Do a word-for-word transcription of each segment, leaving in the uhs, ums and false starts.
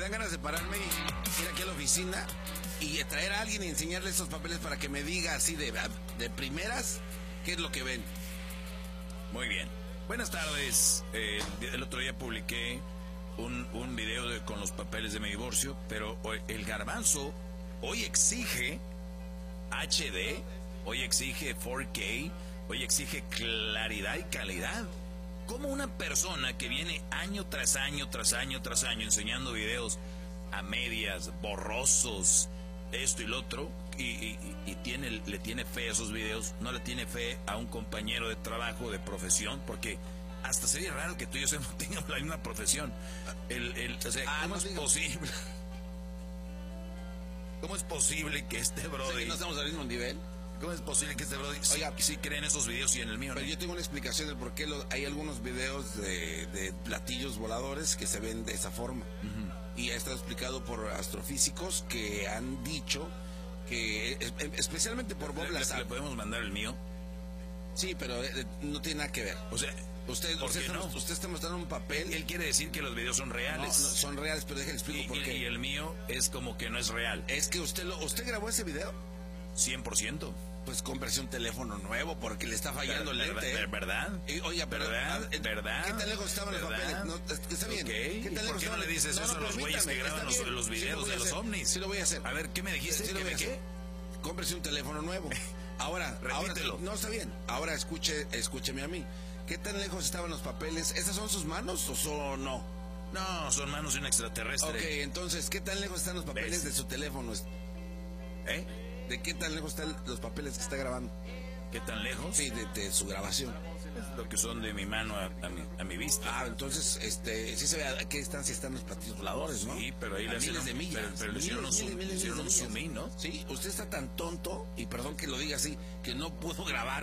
dan ganas de pararme y ir aquí a la oficina y traer a alguien y enseñarle esos papeles para que me diga así de, de primeras qué es lo que ven. Muy bien. Buenas tardes. Eh, el otro día publiqué un, un video de, con los papeles de mi divorcio, pero el Garbanzo hoy exige H D, hoy exige cuatro K, hoy exige claridad y calidad. ¿Cómo una persona que viene año tras año, tras año, tras año enseñando videos a medias, borrosos, esto y lo otro, y, y, y tiene, le tiene fe a esos videos, no le tiene fe a un compañero de trabajo, de profesión? Porque hasta sería raro que tú y yo tengamos la misma profesión. El, el, o sea, ah, ¿cómo no es digo. posible? ¿Cómo es posible que este brody... O sea, que no estamos al mismo nivel. ¿Cómo es posible que este brody sí, Oiga, sí cree en esos videos y en el mío pero no? yo tengo una explicación del por qué lo, hay algunos videos de, de platillos voladores que se ven de esa forma. Uh-huh. Y ha estado explicado por astrofísicos que han dicho que, especialmente por Bob ¿Le, Lazar. ¿Le podemos mandar el mío? Sí, pero eh, no tiene nada que ver. O sea, usted, ¿por usted, qué está, no? usted está mostrando un papel. Él quiere decir que los videos son reales. No, no, son reales, pero déjale explico y, por y, qué. Y el mío es como que no es real. Es que usted lo, usted grabó ese video. cien por ciento. Pues cómprese un teléfono nuevo porque le está fallando el lente. ¿Verdad? ¿Verdad? Y, oiga, pero, ¿verdad? ¿a, ¿verdad? ¿Qué tan lejos estaban los papeles? No, está bien. Okay. ¿Qué tan ¿Por qué no le dices no, eso no, a los güeyes que graban los, los videos sí de los ovnis? Sí lo voy a hacer. A ver, ¿qué me dijiste? Sí, ¿Qué me qué? Cómprese un teléfono nuevo. Ahora, repítelo. Ahora, no, está bien. Ahora escuche, escúcheme a mí. ¿Qué tan lejos estaban los papeles? ¿Esas son sus manos o son no? No, son manos de un extraterrestre. Ok, entonces, ¿qué tan lejos están los papeles ¿ves? De su teléfono? ¿Eh? ¿De qué tan lejos están los papeles que está grabando? ¿Qué tan lejos? Sí, de, de su grabación. Lo que son de mi mano a, a, mi, a mi vista. Ah, entonces, este, sí se ve a qué distancia están los platillos voladores, ¿no? Sí, pero ahí le miles de millas. Pero, pero le hicieron un zoom, miles, hicieron un zoom in, ¿no? Sí, usted está tan tonto, y perdón que lo diga así, que no pudo grabar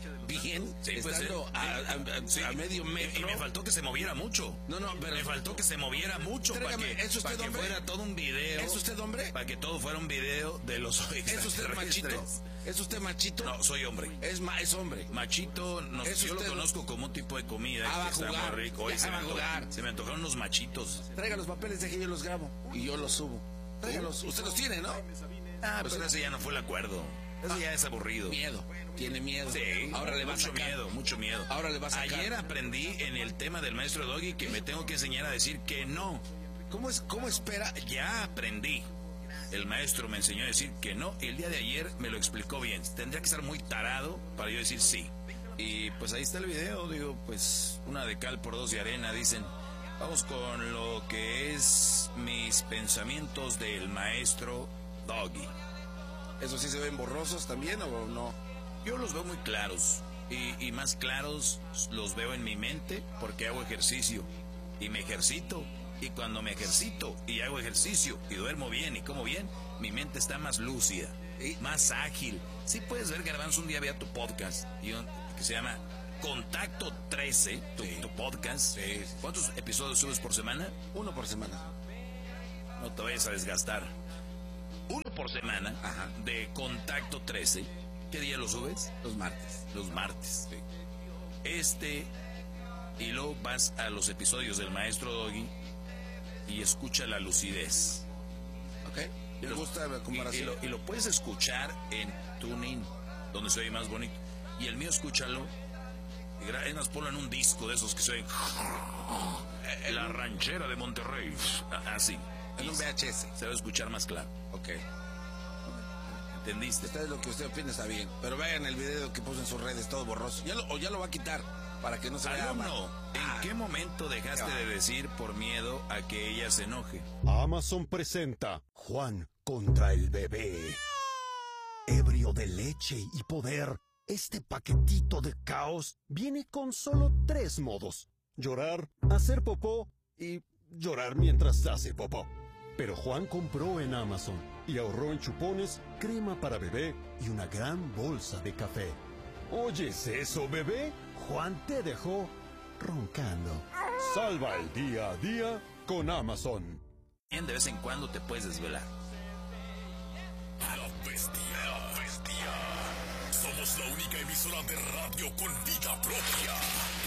bien, sí, pues, estando eh, a, a, a, sí, a medio metro. Y me faltó que se moviera mucho. No, no, pero... Me faltó que se moviera mucho para que, ¿es usted para que fuera todo un video. ¿Es usted hombre? Para que todo fuera un video de los ¿Es usted machito? ¿Es usted machito? No, soy hombre. Es, ma es hombre. Machito, no, ¿Es yo usted... lo conozco como un tipo de comida ah, que va está muy rico. Hoy se, me antojaron, se me antojaron unos machitos. Traiga los papeles, deje yo los grabo y yo los subo. Tráigalos. Usted los tiene, ¿no? Ah, pues ese ya no fue el acuerdo. Ese ah, ya es aburrido. Miedo. Tiene miedo. Sí. Ahora le va mucho a sacar. miedo, mucho miedo. Ahora le va a sacar. Ayer aprendí en el tema del maestro Doggy que me tengo que enseñar a decir que no. ¿Cómo es? ¿Cómo espera? Ya aprendí. El maestro me enseñó a decir que no. El día de ayer me lo explicó bien. Tendría que estar muy tarado para yo decir sí. Y pues ahí está el video. Digo, pues una de cal por dos de arena, dicen. Vamos con lo que es mis pensamientos del maestro Doggy. ¿Eso sí se ven borrosos también o no? Yo los veo muy claros. Y, y más claros los veo en mi mente porque hago ejercicio. Y me ejercito. Y cuando me ejercito y hago ejercicio y duermo bien y como bien, mi mente está más lúcida, ¿sí? Más ágil. Sí puedes ver, Garbanzo, un día vea tu podcast y un, que se llama Contacto trece, tu, sí. tu podcast. Sí. ¿Cuántos episodios subes por semana? Uno por semana. No te vayas a desgastar. Uno por semana. Ajá. De Contacto trece. ¿Qué día lo subes? Los martes. Los martes. Sí. Este, y luego vas a los episodios del maestro Doggy y escucha la lucidez. Ok. Me lo, gusta la comparación. Y, y, lo, y lo puedes escuchar en TuneIn, donde se oye más bonito. Y el mío, escúchalo. Y es más, ponlo en un disco de esos que se oyen. La ranchera de Monterrey. Así. En un V H S. Se va a escuchar más claro. Ok. ¿Entendiste? Ustedes lo que usted opina está bien. Pero vean el video que puso en sus redes, todo borroso. Ya lo, o ya lo va a quitar para que no se vea mal. ¿En ah, qué momento dejaste ah. de decir por miedo a que ella se enoje? Amazon presenta Juan contra el bebé. Ebrio de leche y poder, este paquetito de caos viene con solo tres modos: llorar, hacer popó y llorar mientras hace popó. Pero Juan compró en Amazon y ahorró en chupones, crema para bebé y una gran bolsa de café. ¿Oyes eso, bebé? Juan te dejó roncando. Salva el día a día con Amazon. Bien, de vez en cuando te puedes desvelar. La bestia, la bestia. Somos la única emisora de radio con vida propia.